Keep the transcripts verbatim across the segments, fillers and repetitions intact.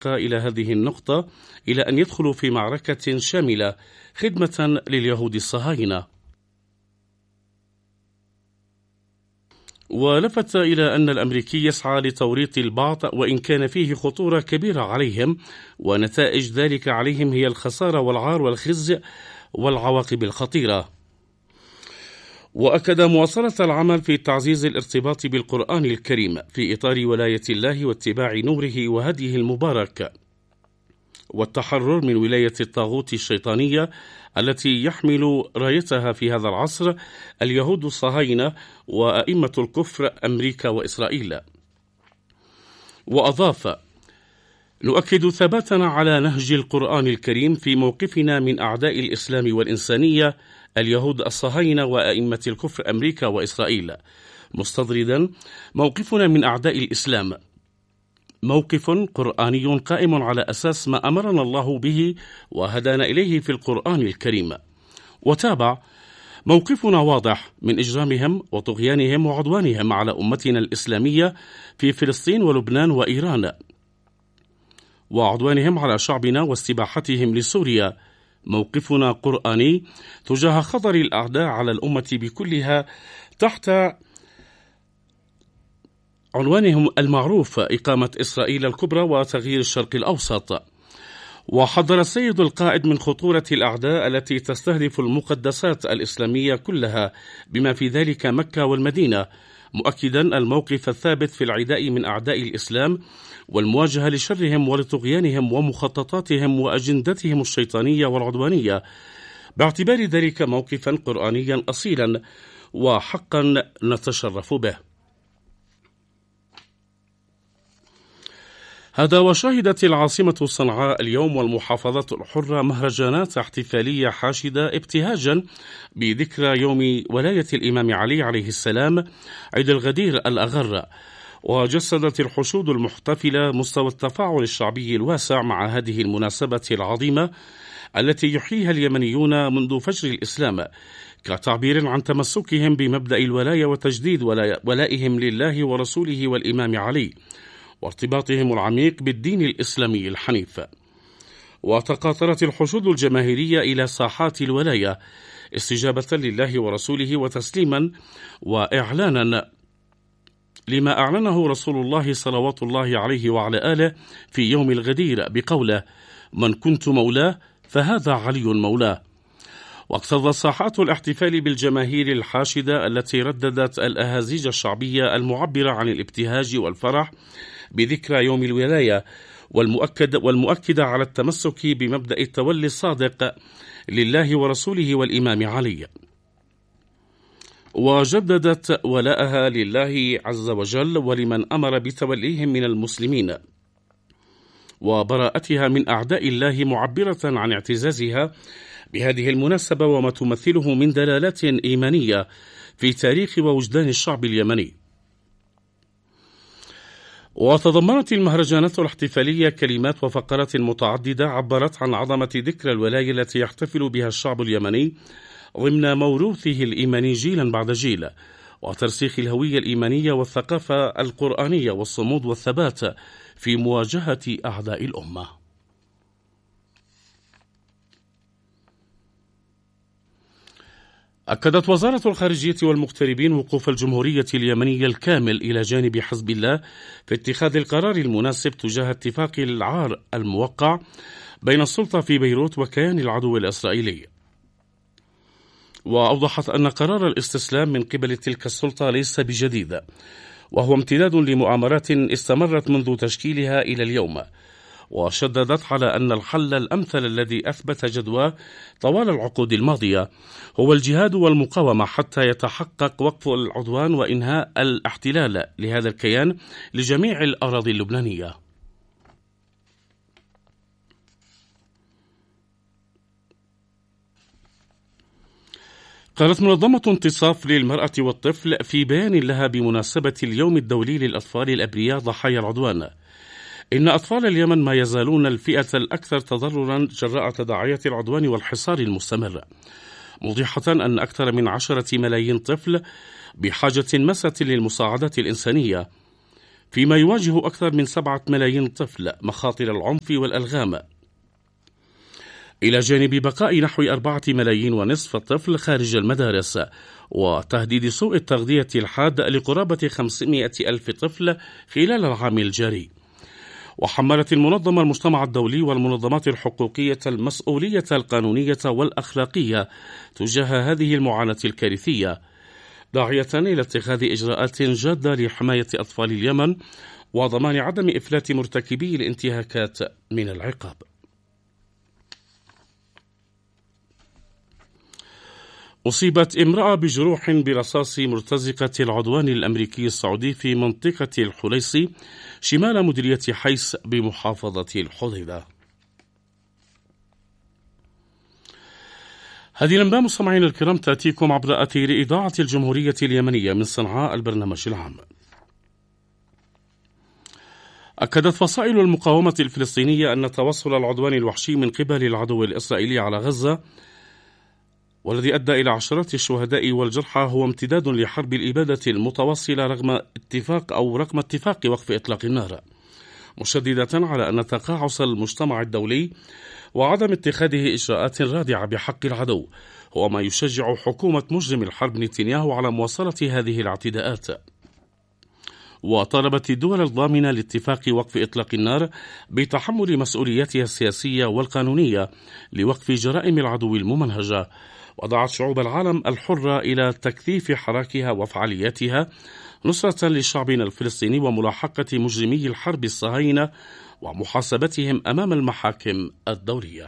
إلى هذه النقطة إلى أن يدخلوا في معركة شاملة خدمة لليهود الصهاينة. ولفت إلى أن الأمريكي يسعى لتوريط البعض وإن كان فيه خطورة كبيرة عليهم، ونتائج ذلك عليهم هي الخسارة والعار والخزي والعواقب الخطيرة. وأكد مواصلة العمل في تعزيز الارتباط بالقرآن الكريم في إطار ولاية الله واتباع نوره وهديه المبارك، والتحرر من ولاية الطاغوت الشيطانية التي يحمل رايتها في هذا العصر اليهود الصهاينة وأئمة الكفر أمريكا وإسرائيل. وأضاف: نؤكد ثباتنا على نهج القرآن الكريم في موقفنا من أعداء الإسلام والإنسانية اليهود الصهاينة وأئمة الكفر أمريكا وإسرائيل، مستطردا موقفنا من أعداء الإسلام موقف قرآني قائم على أساس ما أمرنا الله به وهدانا إليه في القرآن الكريم. وتابع: موقفنا واضح من إجرامهم وطغيانهم وعدوانهم على أمتنا الإسلامية في فلسطين ولبنان وإيران، وعدوانهم على شعبنا واستباحتهم لسوريا. موقفنا قرآني تجاه خطر الأعداء على الأمة بكلها تحت عنوانهم المعروف إقامة إسرائيل الكبرى وتغيير الشرق الأوسط. وحذر السيد القائد من خطورة الأعداء التي تستهدف المقدسات الإسلامية كلها بما في ذلك مكة والمدينة، مؤكدا الموقف الثابت في العداء من أعداء الإسلام والمواجهة لشرهم ولطغيانهم ومخططاتهم وأجندتهم الشيطانية والعدوانية، باعتبار ذلك موقفا قرآنيا أصيلا وحقا نتشرف به. هذا وشهدت العاصمة صنعاء اليوم والمحافظة الحرة مهرجانات احتفالية حاشدة ابتهاجا بذكرى يوم ولاية الإمام علي عليه السلام عيد الغدير الأغر. وجسدت الحشود المحتفلة مستوى التفاعل الشعبي الواسع مع هذه المناسبة العظيمة التي يحييها اليمنيون منذ فجر الإسلام، كتعبير عن تمسكهم بمبدأ الولاية وتجديد ولائهم لله ورسوله والإمام علي، وارتباطهم العميق بالدين الإسلامي الحنيف. وتقاطرت الحشود الجماهيرية إلى ساحات الولاية استجابة لله ورسوله وتسليما وإعلانا لما أعلنه رسول الله صلوات الله عليه وعلى آله في يوم الغدير بقوله: من كنت مولاه فهذا علي مولاه. واقتضت ساحات الاحتفال بالجماهير الحاشدة التي رددت الأهازيج الشعبية المعبرة عن الابتهاج والفرح بذكرى يوم الولاية، والمؤكد والمؤكدة على التمسك بمبدأ التولي الصادق لله ورسوله والإمام علي. وجددت ولاءها لله عز وجل ولمن أمر بتوليهم من المسلمين، وبراءتها من أعداء الله، معبرة عن اعتزازها بهذه المناسبة وما تمثله من دلالات إيمانية في تاريخ ووجدان الشعب اليمني. وتضمنت المهرجانات الاحتفالية كلمات وفقرات متعددة عبرت عن عظمة ذكرى الولاية التي يحتفل بها الشعب اليمني ضمن موروثه الإيماني جيلا بعد جيل، وترسيخ الهوية الإيمانية والثقافة القرآنية والصمود والثبات في مواجهة أعداء الأمة. أكدت وزارة الخارجية والمغتربين وقوف الجمهورية اليمنية الكامل إلى جانب حزب الله في اتخاذ القرار المناسب تجاه اتفاق العار الموقع بين السلطة في بيروت وكيان العدو الإسرائيلي. وأوضحت أن قرار الاستسلام من قبل تلك السلطة ليس بجديد، وهو امتداد لمؤامرات استمرت منذ تشكيلها إلى اليوم. وشددت على أن الحل الأمثل الذي أثبت جدواه طوال العقود الماضية هو الجهاد والمقاومة حتى يتحقق وقف العدوان وإنهاء الاحتلال لهذا الكيان لجميع الأراضي اللبنانية. قالت منظمة انتصاف للمرأة والطفل في بيان لها بمناسبة اليوم الدولي للأطفال الأبرياء ضحايا العدوان: إن أطفال اليمن ما يزالون الفئة الأكثر تضررا جراء تداعيات العدوان والحصار المستمر، موضحة أن أكثر من عشرة ملايين طفل بحاجة ماسة للمساعدات الإنسانية، فيما يواجه أكثر من سبعة ملايين طفل مخاطر العنف والألغام، إلى جانب بقاء نحو أربعة ملايين ونصف طفل خارج المدارس، وتهديد سوء التغذية الحاد لقرابة خمسمائة ألف طفل خلال العام الجاري. وحملت المنظمة المجتمع الدولي والمنظمات الحقوقية المسؤولية القانونية والأخلاقية تجاه هذه المعاناة الكارثية، داعية إلى اتخاذ إجراءات جادة لحماية أطفال اليمن وضمان عدم إفلات مرتكبي الانتهاكات من العقاب. أصيبت امرأة بجروح برصاص مرتزقة العدوان الأمريكي السعودي في منطقة الحليصي شمال مديرية حيس بمحافظة الحديدة. هذه الأنباء مستمعين الكرام تأتيكم عبر أثير إذاعة الجمهورية اليمنية من صنعاء البرنامج العام. أكدت فصائل المقاومة الفلسطينية أن توصل العدوان الوحشي من قبل العدو الإسرائيلي على غزة والذي أدى إلى عشرات الشهداء والجرحى هو امتداد لحرب الإبادة المتواصلة رغم اتفاق أو رغم اتفاق وقف إطلاق النار، مشددة على أن تقاعس المجتمع الدولي وعدم اتخاذه إجراءات رادعة بحق العدو هو ما يشجع حكومة مجرم الحرب نتنياهو على مواصلة هذه الاعتداءات. وطالبت الدول الضامنة لاتفاق وقف إطلاق النار بتحمل مسؤولياتها السياسية والقانونية لوقف جرائم العدو الممنهجة، ودعت شعوب العالم الحرة إلى تكثيف حراكها وفعالياتها نصرة لشعبنا الفلسطيني وملاحقة مجرمي الحرب الصهاينة ومحاسبتهم أمام المحاكم الدولية.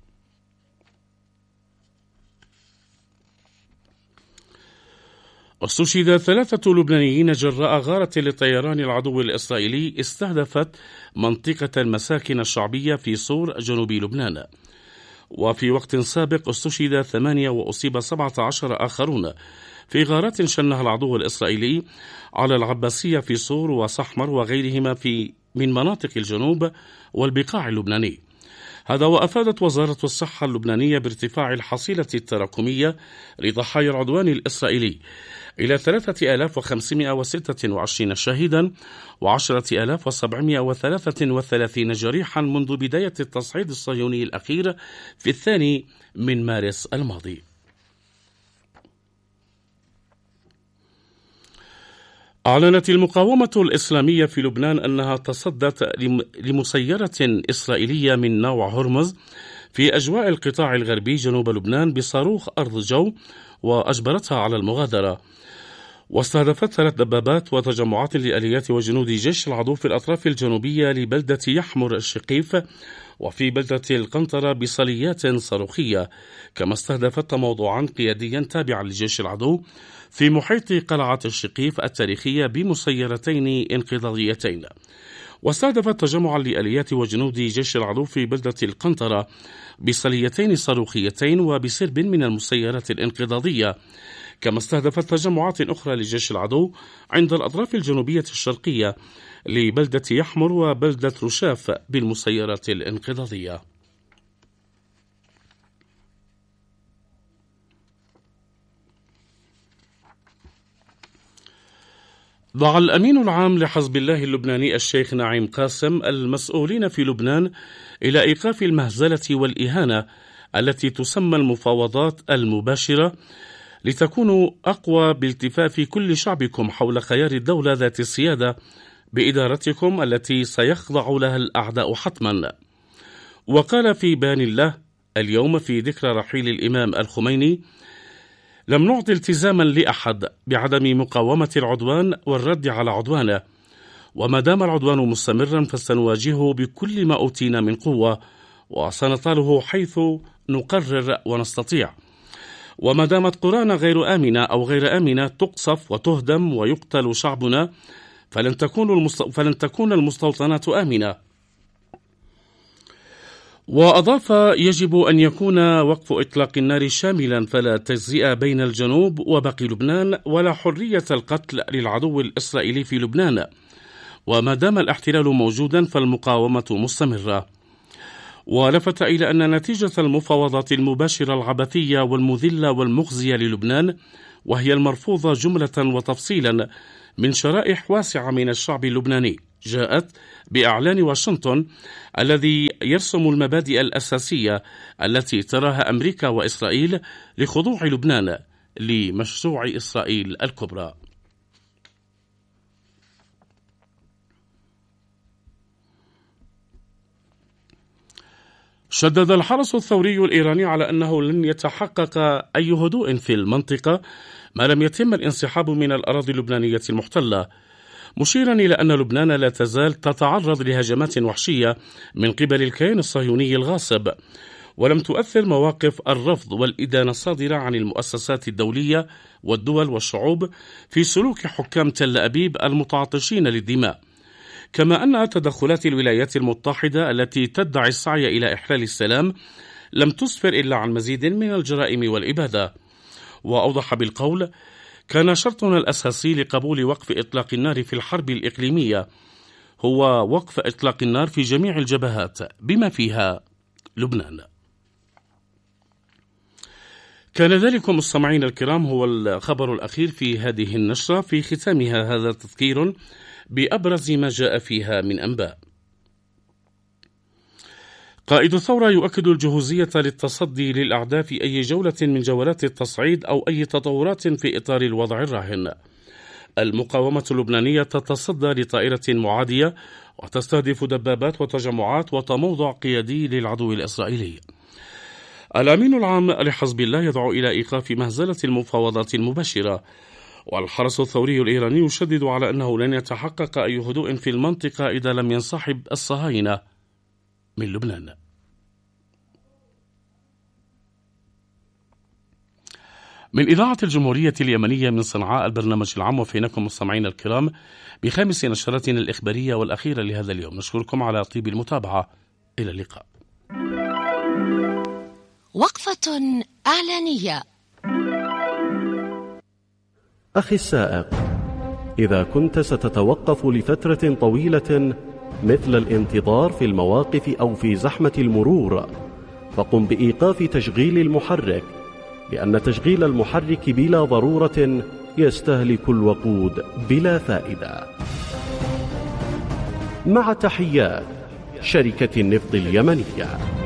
استشهد ثلاثة لبنانيين جراء غارة لطيران العدو الإسرائيلي استهدفت منطقة المساكن الشعبية في صور جنوب لبنان. وفي وقت سابق استشهد ثمانية وأصيب سبعة عشر آخرون في غارات شنها العدو الإسرائيلي على العباسية في صور وصحمر وغيرهما في من مناطق الجنوب والبقاع اللبناني. هذا وأفادت وزارة الصحة اللبنانية بارتفاع الحصيلة التراكمية لضحايا العدوان الإسرائيلي إلى ثلاثة آلاف وخمسمائة وستة وعشرين شهيدا وعشرة آلاف وسبعمائة وثلاثة وثلاثين جريحا منذ بداية التصعيد الصهيوني الأخير في الثاني من مارس الماضي. أعلنت المقاومة الإسلامية في لبنان أنها تصدت لمسيرة إسرائيلية من نوع هرمز في أجواء القطاع الغربي جنوب لبنان بصاروخ أرض جو وأجبرتها على المغادرة. واستهدفت ثلاث دبابات وتجمعات لآليات وجنود جيش العدو في الأطراف الجنوبية لبلدة يحمر الشقيف وفي بلدة القنطرة بصليات صاروخية، كما استهدفت موضوعا قياديا تابعا لجيش العدو في محيط قلعة الشقيف التاريخية بمسيرتين انقضاضيتين. واستهدفت تجمعا لآليات وجنود جيش العدو في بلدة القنطرة بصليتين صاروخيتين وبسرب من المسيرات الانقضاضية، كما استهدفت تجمعات أخرى لجيش العدو عند الأطراف الجنوبية الشرقية لبلدة يحمر وبلدة رشاف بالمسيرات الانقضاضية. دعا الأمين العام لحزب الله اللبناني الشيخ نعيم قاسم المسؤولين في لبنان إلى إيقاف المهزلة والإهانة التي تسمى المفاوضات المباشرة لتكونوا أقوى بالتفاف كل شعبكم حول خيار الدولة ذات السيادة بإدارتكم التي سيخضع لها الأعداء حتما. وقال في بيان له اليوم في ذكرى رحيل الإمام الخميني: لم نعطي التزاما لأحد بعدم مقاومة العدوان والرد على عدوانه، وما دام العدوان مستمرا فسنواجهه بكل ما أوتينا من قوة وسنطاله حيث نقرر ونستطيع، وما دامت قرانا غير آمنة أو غير آمنة تقصف وتهدم ويقتل شعبنا فلن تكون, المست... فلن تكون المستوطنات آمنة. وأضاف: يجب أن يكون وقف إطلاق النار شاملا فلا تجزئة بين الجنوب وباقي لبنان ولا حرية القتل للعدو الإسرائيلي في لبنان، وما دام الاحتلال موجودا فالمقاومة مستمرة. ولفت إلى أن نتيجة المفاوضات المباشرة العبثية والمذلة والمخزية للبنان، وهي المرفوضة جملة وتفصيلا، من شرائح واسعة من الشعب اللبناني جاءت بإعلان واشنطن الذي يرسم المبادئ الأساسية التي تراها أمريكا وإسرائيل لخضوع لبنان لمشروع إسرائيل الكبرى. شدد الحرس الثوري الإيراني على أنه لن يتحقق أي هدوء في المنطقة ما لم يتم الانسحاب من الأراضي اللبنانية المحتلة، مشيرا إلى أن لبنان لا تزال تتعرض لهجمات وحشية من قبل الكيان الصهيوني الغاصب، ولم تؤثر مواقف الرفض والإدانة الصادرة عن المؤسسات الدولية والدول والشعوب في سلوك حكام تل أبيب المتعطشين للدماء، كما أن تدخلات الولايات المتحدة التي تدعي السعي إلى إحلال السلام لم تسفر إلا عن مزيد من الجرائم والإبادة. وأوضح بالقول: كان شرطنا الأساسي لقبول وقف إطلاق النار في الحرب الإقليمية هو وقف إطلاق النار في جميع الجبهات بما فيها لبنان. كان ذلك مستمعين الكرام هو الخبر الأخير في هذه النشرة، في ختامها هذا تذكير بأبرز ما جاء فيها من أنباء. قائد الثورة يؤكد الجهوزية للتصدي للأعداء في أي جولة من جولات التصعيد أو أي تطورات في إطار الوضع الراهن. المقاومة اللبنانية تتصدى لطائرة معادية وتستهدف دبابات وتجمعات وتموضع قيادي للعدو الإسرائيلي. الأمين العام لحزب الله يدعو إلى إيقاف مهزلة المفاوضات المباشرة، والحرس الثوري الإيراني يشدد على أنه لن يتحقق أي هدوء في المنطقة إذا لم ينسحب الصهاينة من لبنان. من إذاعة الجمهورية اليمنية من صنعاء، البرنامج العام، وفينكم مستمعين الكرام بخامس نشرتنا الإخبارية والأخيرة لهذا اليوم. نشكركم على طيب المتابعة، إلى اللقاء. وقفة إعلانية. أخي السائق، إذا كنت ستتوقف لفترة طويلة مثل الانتظار في المواقف أو في زحمة المرور، فقم بإيقاف تشغيل المحرك، لأن تشغيل المحرك بلا ضرورة يستهلك الوقود بلا فائدة. مع تحيات شركة النفط اليمنية.